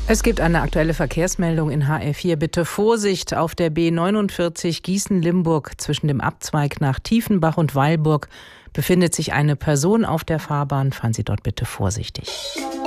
Es gibt eine aktuelle Verkehrsmeldung in HR4. Bitte Vorsicht auf der B49 Gießen-Limburg zwischen dem Abzweig nach Tiefenbach und Weilburg befindet sich eine Person auf der Fahrbahn. Fahren Sie dort bitte vorsichtig.